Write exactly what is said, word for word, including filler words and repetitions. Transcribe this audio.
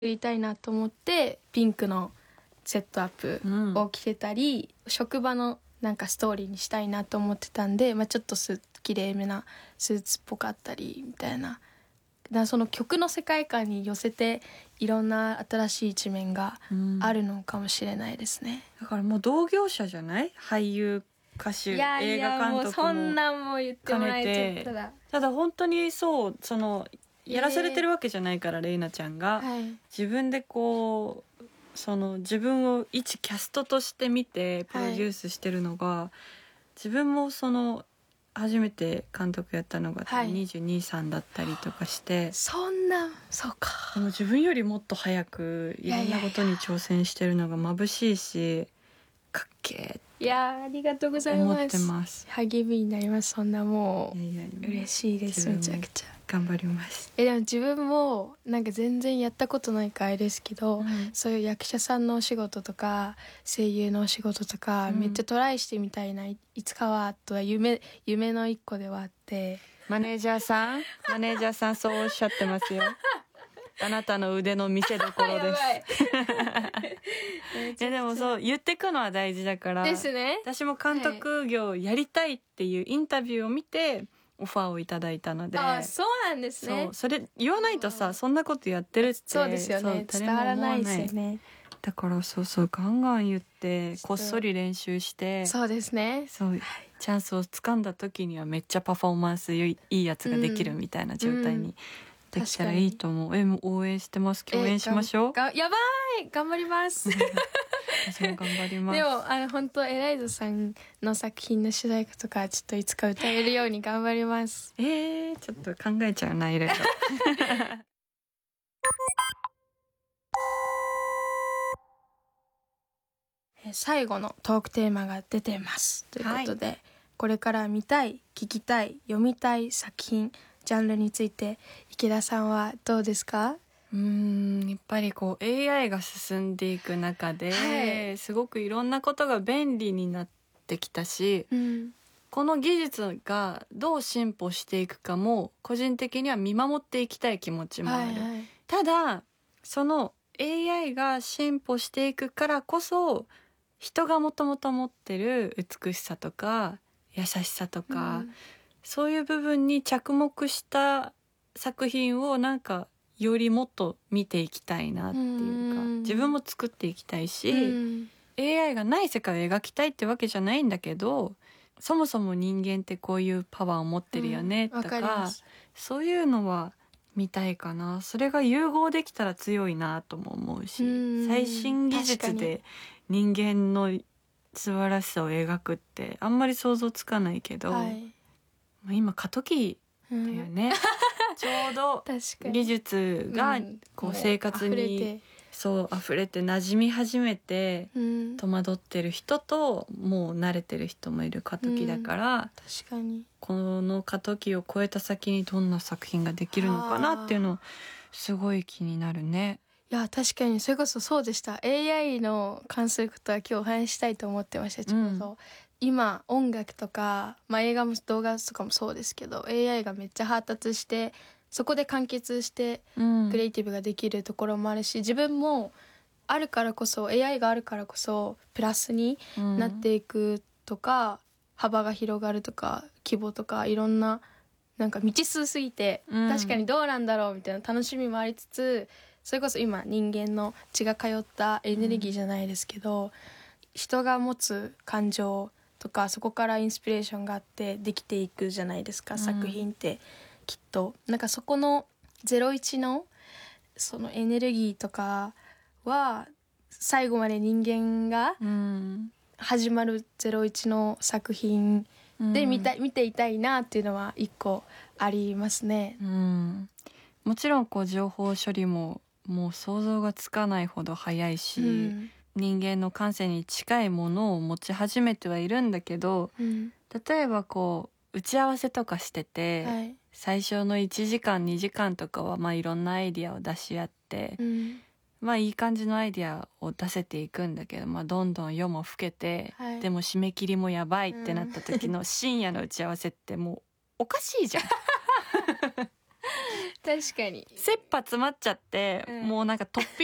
りたいなと思ってピンクのセットアップを着てたり、うん、職場のなんかストーリーにしたいなと思ってたんで、まあ、ちょっとス綺麗めなスーツっぽかったりみたいな、だからその曲の世界観に寄せていろんな新しい一面があるのかもしれないですね、 うん、だからもう同業者じゃない？俳優歌手、 いやいや、 映画監督ももうそんなんも言ってもらえちゃったら。 ただ本当にそうそのやらされてるわけじゃないから、レイナちゃんが、 はい、 自分でこうその自分を一キャストとして見てプロデュースしてるのが、はい、自分もその初めて監督やったのがにじゅうに、さんだったりとかして、 そんなそうか。 でも自分よりもっと早くいろんなことに挑戦してるのが眩しいし、かっけー。 いやありがとうございます。 思ってます。 励みになります。そんなもういやいや嬉しいです。めちゃくちゃ頑張ります。 えでも自分もなんか全然やったことないからあれですけど、うん、そういう役者さんのお仕事とか声優のお仕事とか、うん、めっちゃトライしてみたいな、いつかはとは夢夢の一個ではあって、 マネージャーさんマネージャーさんそうおっしゃってますよ。あなたの腕の見せ所ですいやでもそう言ってくのは大事だからですね。 私も監督業やりたいっていうインタビューを見てオファーをいただいたので、 あ、そうなんですね。 そうそれ言わないとさ、そんなことやってるってそうですよね、伝わらないですよね。 だからそうそうガンガン言ってこっそり練習して、 そうですね、 そう、はい、チャンスをつかんだ時にはめっちゃパフォーマンスいいやつができるみたいな状態にできたらいいと思う、うんうん、えもう応援してます。共演しましょう。 がやばい頑張ります私も頑張ります。 でもあの本当エライザさんの作品の主題歌とかちょっといつか歌えるように頑張ります。 えー、ちょっと考えちゃうないろいろ最後のトークテーマが出てますということで、はい、これから見たい聞きたい読みたい作品ジャンルについて池田さんはどうですか？ うーんやっぱりこう エーアイ が進んでいく中で、はい、すごくいろんなことが便利になってきたし、うん、この技術がどう進歩していくかも個人的には見守っていきたい気持ちもある、はいはい、ただその エーアイ が進歩していくからこそ人がもともと持ってる美しさとか優しさとか、うん、そういう部分に着目した作品をなんかよりもっと見ていきたいなっていうか、自分も作っていきたいし、うん、エーアイ がない世界を描きたいってわけじゃないんだけど、そもそも人間ってこういうパワーを持ってるよねとか、うん、かそういうのは見たいかな。それが融合できたら強いなとも思うし、うん、最新技術で人間の素晴らしさを描くってあんまり想像つかないけど、はい、まあ、今過渡期だよね、うん、ちょうど技術がこう生活にそう溢れて馴染み始めて、うん、戸惑ってる人ともう慣れてる人もいる過渡期だから、うん、 確かにこの過渡期を超えた先にどんな作品ができるのかなっていうのすごい気になるね。 いや確かにそれこそそうでした。 エーアイ の関することは今日お話したいと思ってました。ちょうど、うん、今音楽とか、まあ、映画も動画とかもそうですけど エーアイ がめっちゃ発達してそこで完結してクリエイティブができるところもあるし、うん、自分もあるからこそ エーアイ があるからこそプラスになっていくとか、うん、幅が広がるとか規模とかいろんななんか未知数すぎて、うん、確かにどうなんだろうみたいな楽しみもありつつ、それこそ今人間の血が通ったエネルギーじゃないですけど、うん、人が持つ感情とかそこからインスピレーションがあってできていくじゃないですか、うん、作品ってきっとなんかそこのゼロイチのそのエネルギーとかは最後まで人間が始まるゼロイチの作品で見た、うん、見ていたいなっていうのは一個ありますね、 うん、もちろんこう情報処理ももう想像がつかないほど早いし、うん、人間の感性に近いものを持ち始めてはいるんだけど、うん、例えばこう打ち合わせとかしてて、はい、最初のいちじかんにじかんとかはまあいろんなアイディアを出し合って、うん、まあいい感じのアイディアを出せていくんだけど、まあ、どんどん夜も更けて、はい、でも締め切りもやばいってなった時の深夜の打ち合わせってもうおかしいじゃん確かに切羽詰まっちゃって、 うんもうなんか突